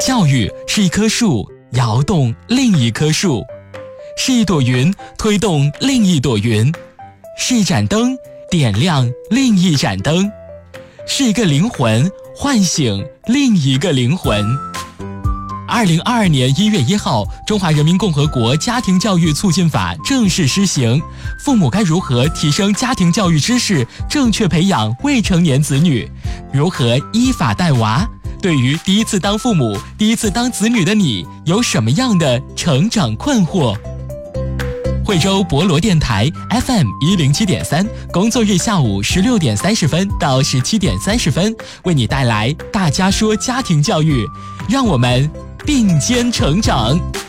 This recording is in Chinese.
教育是一棵树摇动另一棵树，是一朵云推动另一朵云，是一盏灯点亮另一盏灯，是一个灵魂唤醒另一个灵魂。2022年1月1号，《中华人民共和国家庭教育促进法》正式施行。父母该如何提升家庭教育知识，正确培养未成年子女？如何依法带娃？对于第一次当父母、第一次当子女的你，有什么样的成长困惑？惠州博罗电台 FM 107.3，工作日下午16点30分到17点30分，为你带来大家说家庭教育，让我们并肩成长。